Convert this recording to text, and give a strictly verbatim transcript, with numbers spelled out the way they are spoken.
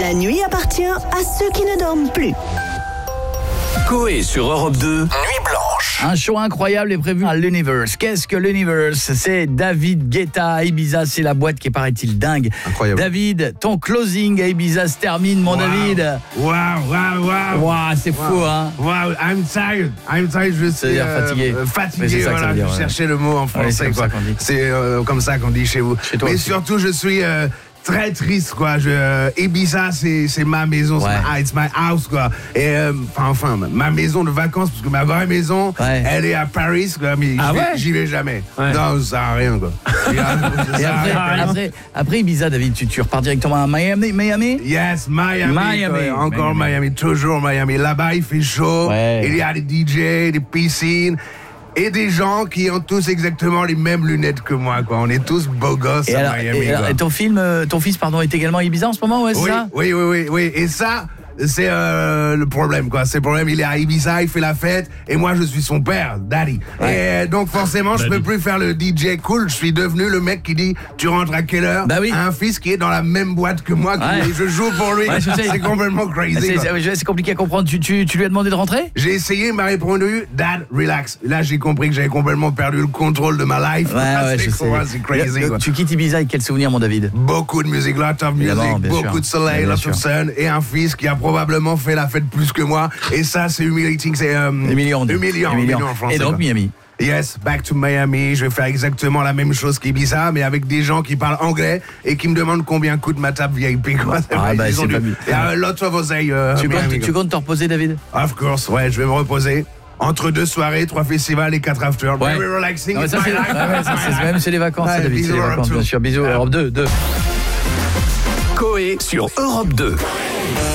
La nuit appartient à ceux qui ne dorment plus. Coé sur Europe deux, Nuit Blanche. Un show incroyable est prévu à l'Universe. Qu'est-ce que l'Universe? C'est David Guetta à Ibiza, c'est la boîte qui est, paraît-il, dingue. Incroyable. David, ton closing à Ibiza se termine, mon wow. David. Waouh, waouh, waouh. Waouh, c'est wow. fou, hein. Waouh, I'm tired. I'm tired, je suis C'est-à-dire euh, fatigué. euh, fatigué, Oui, c'est ça que ça voilà, veut dire, je ouais. cherchais le mot en Ouais, français, c'est comme quoi. ça qu'on dit. C'est euh, comme ça qu'on dit chez vous. Chez toi Mais aussi. surtout, je suis euh, très triste, quoi. Je, euh, Ibiza, c'est, c'est ma maison, Ouais. c'est ma, it's my house, quoi. Et euh, enfin, enfin, ma maison de vacances, parce que ma vraie maison, Ouais. elle est à Paris, quoi. Mais Ah j'y, ouais vais, j'y vais jamais. Ouais. Non, ça sert à rien, quoi. Ça Et sert à après, rien. après, après Ibiza, David, tu, tu repars directement à Miami, Miami Yes, Miami. Miami. quoi. Encore Miami. Miami. toujours Miami. Là-bas, il fait chaud. Ouais. Il y a des D J, des piscines et des gens qui ont tous exactement les mêmes lunettes que moi, quoi. On est tous beaux gosses Et, à alors, Miami. et, alors, quoi. et ton film, euh, ton fils, pardon, est également à Ibiza en ce moment, ouais, c'est oui, ça? oui, oui, oui, oui. Et ça, c'est euh, le problème, quoi. C'est le problème, il est à Ibiza, il fait la fête, et moi, je suis son père, Daddy. Ouais. Et donc, forcément, je peux plus faire le D J cool. Je suis devenu le mec qui dit, tu rentres à quelle heure? Bah oui. À un fils qui est dans la même boîte que moi, qui, Ouais. et je joue pour lui. Ouais, je sais. C'est complètement crazy. C'est, quoi. c'est, c'est compliqué à comprendre. Tu, tu, tu lui as demandé de rentrer? J'ai essayé, il m'a répondu, Dad, relax. Là, j'ai compris que j'avais complètement perdu le contrôle de ma life. Ouais, ouais, c'est je quoi, sais. c'est crazy, Le- quoi. Tu quittes Ibiza avec quel souvenir, mon David? Beaucoup de musique, lot of music, Évidemment, bien beaucoup sûr. de soleil, Bien lot sûr. of sun, et un fils qui a probablement fait la fête plus que moi. Et ça, c'est humiliating, c'est euh, Humiliant. humiliant, humiliant en français, Et donc quoi. Miami. Yes, back to Miami. Je vais faire exactement la même chose qu'Ibiza, mais avec des gens qui parlent anglais et qui me demandent combien coûte ma table V I P, quoi. C'est Ah, vrai, bah, ils c'est ont pas du- mieux. Il y a lot of oseille, euh, Tu Miami, comptes, quoi. tu comptes te reposer, David? Of course, ouais, je vais me reposer. Entre deux soirées, trois festivals et quatre after. Ouais. Very relaxing. Non, mais ça, it's c'est, my life. ouais, ouais, ça, c'est même c'est les vacances, Ouais, ça, David, c'est bisous, les Europe vacances, deux. bien sûr. Bisous, Europe deux, deux. Coé sur Europe deux.